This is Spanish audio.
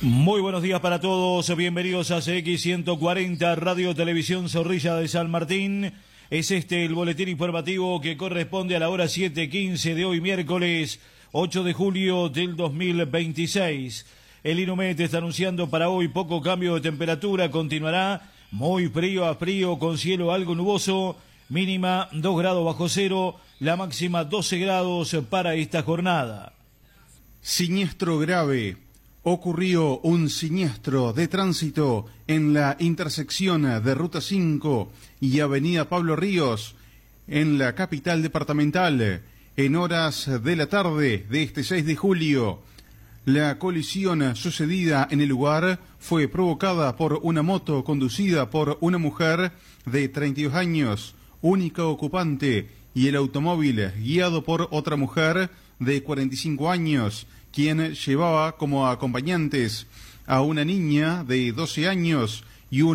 Muy buenos días para todos, bienvenidos a CX140 Radio Televisión Zorrilla de San Martín. Es el boletín informativo que corresponde a la hora 7:15 de hoy miércoles 8 de julio del 2026. El INUMET está anunciando para hoy poco cambio de temperatura, continuará muy frío a frío con cielo algo nuboso, mínima 2 grados bajo cero, la máxima 12 grados para esta jornada. Siniestro grave. Ocurrió un siniestro de tránsito en la intersección de Ruta 5 y Avenida Pablo Ríos, en la capital departamental, en horas de la tarde de este 6 de julio. La colisión sucedida en el lugar fue provocada por una moto conducida por una mujer de 32 años, única ocupante, y el automóvil guiado por otra mujer de 45 años, quien llevaba como acompañantes a una niña de 12 años y un